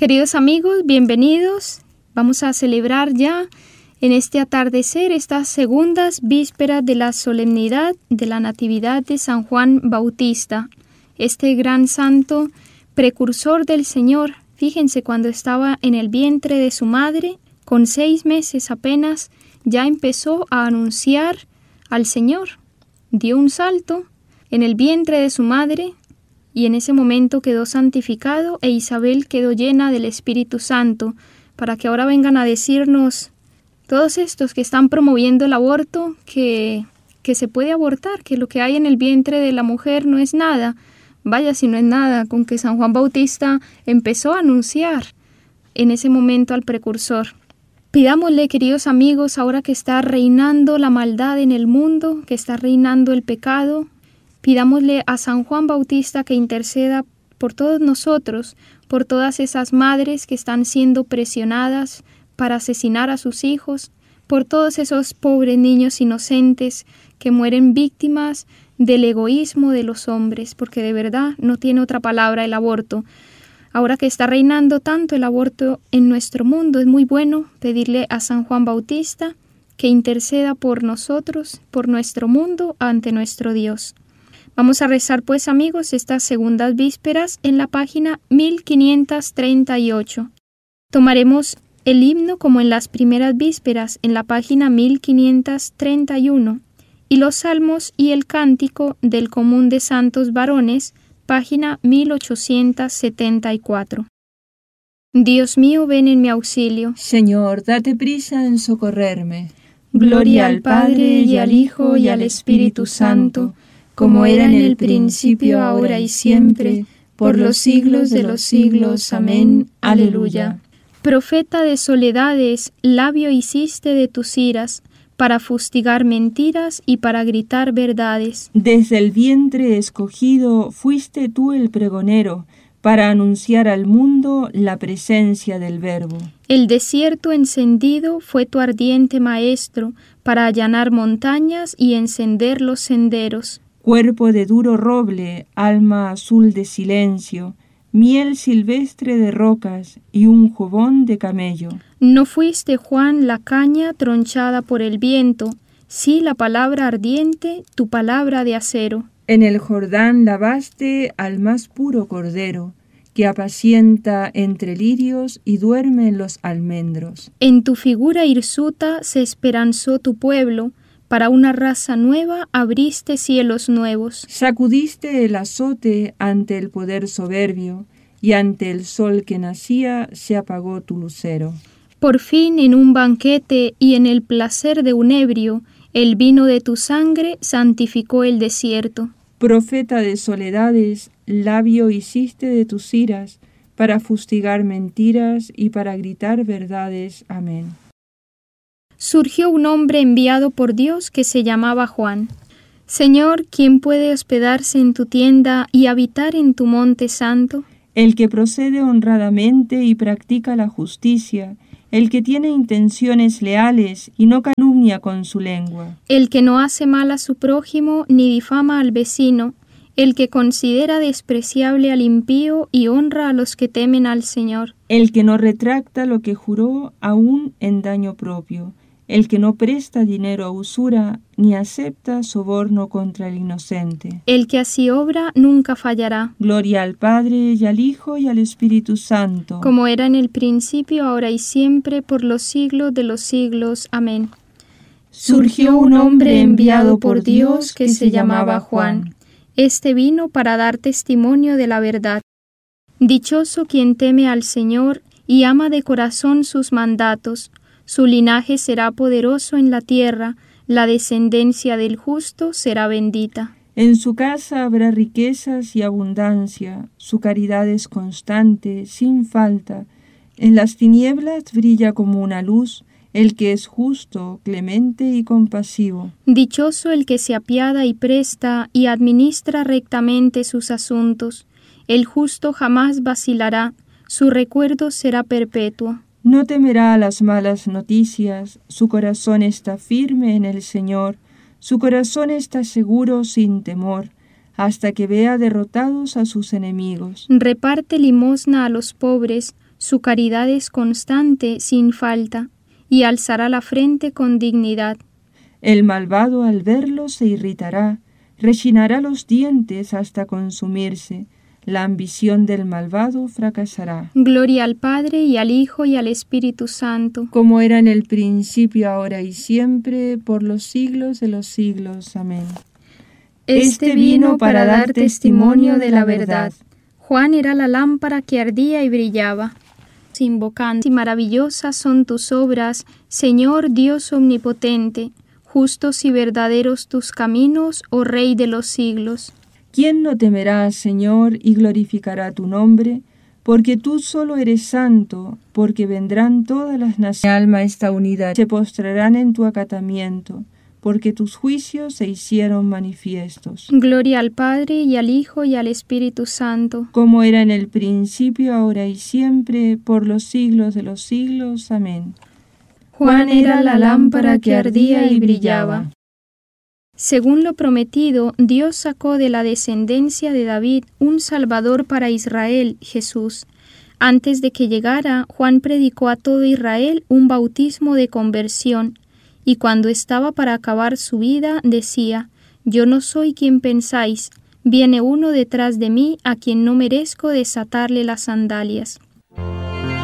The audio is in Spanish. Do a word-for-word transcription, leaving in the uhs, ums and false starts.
Queridos amigos, bienvenidos. Vamos a celebrar ya en este atardecer estas segundas vísperas de la solemnidad de la Natividad de San Juan Bautista, este gran santo precursor del Señor. Fíjense, cuando estaba en el vientre de su madre, con seis meses apenas, ya empezó a anunciar al Señor. Dio un salto en el vientre de su madre y en ese momento quedó santificado e Isabel quedó llena del Espíritu Santo, para que ahora vengan a decirnos todos estos que están promoviendo el aborto, que, que se puede abortar, que lo que hay en el vientre de la mujer no es nada. Vaya si no es nada, con que San Juan Bautista empezó a anunciar en ese momento al precursor. Pidámosle, queridos amigos, ahora que está reinando la maldad en el mundo, que está reinando el pecado, pidámosle a San Juan Bautista que interceda por todos nosotros, por todas esas madres que están siendo presionadas para asesinar a sus hijos, por todos esos pobres niños inocentes que mueren víctimas del egoísmo de los hombres, porque de verdad no tiene otra palabra el aborto. Ahora que está reinando tanto el aborto en nuestro mundo, es muy bueno pedirle a San Juan Bautista que interceda por nosotros, por nuestro mundo, ante nuestro Dios. Vamos a rezar pues, amigos, estas segundas vísperas en la página mil quinientos treinta y ocho. Tomaremos el himno como en las primeras vísperas en la página mil quinientos treinta y uno y los salmos y el cántico del común de santos varones, página mil ochocientos setenta y cuatro. Dios mío, ven en mi auxilio. Señor, date prisa en socorrerme. Gloria al Padre, y al Hijo, y al Espíritu Santo, como era en el principio, ahora y siempre, por los siglos de los siglos. Amén. Aleluya. Profeta de soledades, labio hiciste de tus iras, para fustigar mentiras y para gritar verdades. Desde el vientre escogido fuiste tú el pregonero, para anunciar al mundo la presencia del Verbo. El desierto encendido fue tu ardiente maestro, para allanar montañas y encender los senderos. Cuerpo de duro roble, alma azul de silencio, miel silvestre de rocas y un jubón de camello. No fuiste, Juan, la caña tronchada por el viento, sí la palabra ardiente, tu palabra de acero. En el Jordán lavaste al más puro cordero, que apacienta entre lirios y duerme en los almendros. En tu figura hirsuta se esperanzó tu pueblo, para una raza nueva abriste cielos nuevos. Sacudiste el azote ante el poder soberbio, y ante el sol que nacía se apagó tu lucero. Por fin, en un banquete y en el placer de un ebrio, el vino de tu sangre santificó el desierto. Profeta de soledades, labio hiciste de tus iras, para fustigar mentiras y para gritar verdades. Amén. Surgió un hombre enviado por Dios que se llamaba Juan. Señor, ¿quién puede hospedarse en tu tienda y habitar en tu monte santo? El que procede honradamente y practica la justicia, el que tiene intenciones leales y no calumnia con su lengua. El que no hace mal a su prójimo ni difama al vecino, el que considera despreciable al impío y honra a los que temen al Señor. El que no retracta lo que juró aún en daño propio, el que no presta dinero a usura ni acepta soborno contra el inocente. El que así obra nunca fallará. Gloria al Padre, y al Hijo, y al Espíritu Santo. Como era en el principio, ahora y siempre, por los siglos de los siglos. Amén. Surgió un hombre enviado por Dios que se llamaba Juan. Este vino para dar testimonio de la verdad. Dichoso quien teme al Señor y ama de corazón sus mandatos. Su linaje será poderoso en la tierra, la descendencia del justo será bendita. En su casa habrá riquezas y abundancia, su caridad es constante, sin falta. En las tinieblas brilla como una luz, el que es justo, clemente y compasivo. Dichoso el que se apiada y presta y administra rectamente sus asuntos. El justo jamás vacilará, su recuerdo será perpetuo. No temerá las malas noticias, su corazón está firme en el Señor, su corazón está seguro sin temor, hasta que vea derrotados a sus enemigos. Reparte limosna a los pobres, Su caridad es constante, sin falta, y alzará la frente con dignidad. El malvado al verlo se irritará, rechinará los dientes hasta consumirse. La ambición del malvado fracasará. Gloria al Padre, y al Hijo, y al Espíritu Santo. Como era en el principio, ahora y siempre, por los siglos de los siglos. Amén. Este vino para dar testimonio de la verdad. Juan era la lámpara que ardía y brillaba. Invocando, y maravillosas son tus obras, Señor Dios omnipotente. Justos y verdaderos tus caminos, oh Rey de los siglos. ¿Quién no temerá, Señor, y glorificará tu nombre? Porque tú solo eres santo, porque vendrán todas las naciones. Mi alma está unida, se postrarán en tu acatamiento, porque tus juicios se hicieron manifiestos. Gloria al Padre, y al Hijo, y al Espíritu Santo. Como era en el principio, ahora y siempre, por los siglos de los siglos. Amén. Juan era la lámpara que ardía y brillaba. Según lo prometido, Dios sacó de la descendencia de David un Salvador para Israel, Jesús. Antes de que llegara, Juan predicó a todo Israel un bautismo de conversión, y cuando estaba para acabar su vida, decía: Yo no soy quien pensáis, viene uno detrás de mí a quien no merezco desatarle las sandalias.